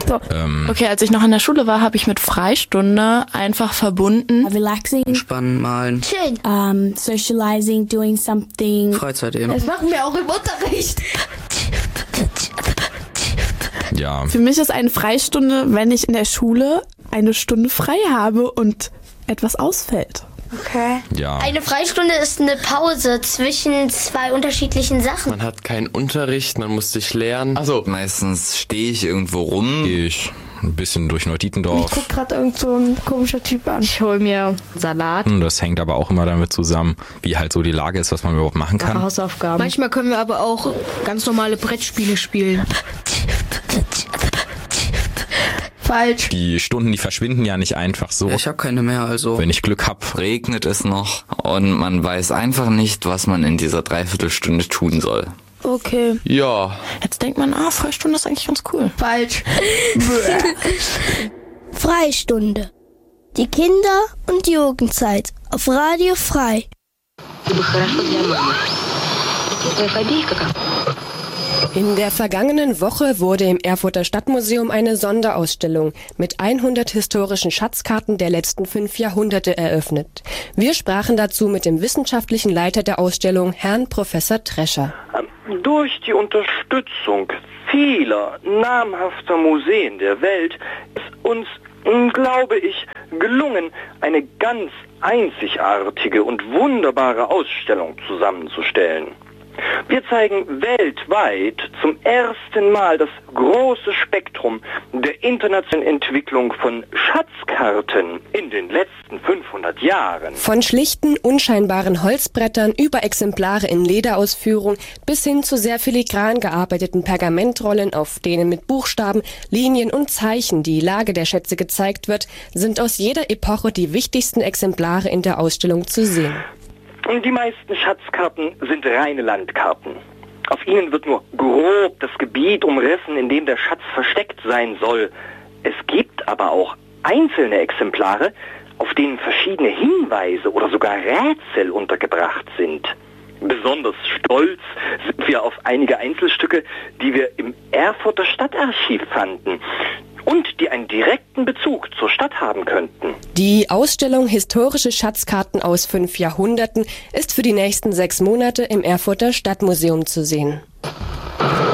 So. Okay, als ich noch in der Schule war, habe ich mit Freistunde einfach verbunden. Relaxing. Entspannen, malen. Schön. Socializing, doing something. Freizeit eben. Das machen wir auch im Unterricht. Ja. Für mich ist eine Freistunde, wenn ich in der Schule eine Stunde frei habe und etwas ausfällt. Okay. Ja. Eine Freistunde ist eine Pause zwischen zwei unterschiedlichen Sachen. Man hat keinen Unterricht, man muss sich lernen. Also meistens stehe ich irgendwo rum. Gehe ich ein bisschen durch Neudietendorf. Ich guck gerade irgend so ein komischer Typ an. Ich hole mir Salat. Das hängt aber auch immer damit zusammen, wie halt so die Lage ist, was man überhaupt machen kann. Hausaufgaben. Manchmal können wir aber auch ganz normale Brettspiele spielen. Falsch. Die Stunden, die verschwinden ja nicht einfach so. Ja, ich habe keine mehr, also. Wenn ich Glück habe. Regnet es noch und man weiß einfach nicht, was man in dieser Dreiviertelstunde tun soll. Okay. Ja. Jetzt denkt man, Freistunde ist eigentlich ganz cool. Falsch. Freistunde. Die Kinder- und Jugendzeit auf Radio Frei. In der vergangenen Woche wurde im Erfurter Stadtmuseum eine Sonderausstellung mit 100 historischen Schatzkarten der letzten 5 Jahrhunderte eröffnet. Wir sprachen dazu mit dem wissenschaftlichen Leiter der Ausstellung, Herrn Professor Trescher. Durch die Unterstützung vieler namhafter Museen der Welt ist uns, glaube ich, gelungen, eine ganz einzigartige und wunderbare Ausstellung zusammenzustellen. Wir zeigen weltweit zum ersten Mal das große Spektrum der internationalen Entwicklung von Schatzkarten in den letzten 500 Jahren. Von schlichten, unscheinbaren Holzbrettern über Exemplare in Lederausführung bis hin zu sehr filigran gearbeiteten Pergamentrollen, auf denen mit Buchstaben, Linien und Zeichen die Lage der Schätze gezeigt wird, sind aus jeder Epoche die wichtigsten Exemplare in der Ausstellung zu sehen. Die meisten Schatzkarten sind reine Landkarten. Auf ihnen wird nur grob das Gebiet umrissen, in dem der Schatz versteckt sein soll. Es gibt aber auch einzelne Exemplare, auf denen verschiedene Hinweise oder sogar Rätsel untergebracht sind. Besonders stolz sind wir auf einige Einzelstücke, die wir im Erfurter Stadtarchiv fanden und die einen direkten Bezug zur Stadt haben könnten. Die Ausstellung Historische Schatzkarten aus 5 Jahrhunderten ist für die nächsten 6 Monate im Erfurter Stadtmuseum zu sehen.